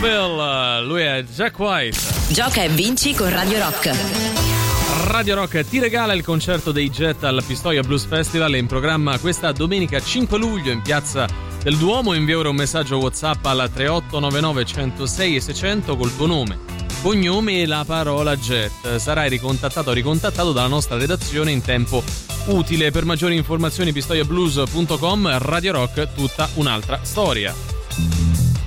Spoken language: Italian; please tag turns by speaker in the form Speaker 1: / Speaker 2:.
Speaker 1: Bill, lui è Jack White.
Speaker 2: Gioca e vinci con Radio Rock.
Speaker 1: Radio Rock ti regala il concerto dei Jet al Pistoia Blues Festival, in programma questa domenica 5 luglio in piazza del Duomo. Invia ora un messaggio WhatsApp al 3899 106 e 600 col tuo nome, cognome e la parola Jet. Sarai ricontattato o ricontattato dalla nostra redazione in tempo utile. Per maggiori informazioni pistoiablues.com. Radio Rock, tutta un'altra storia.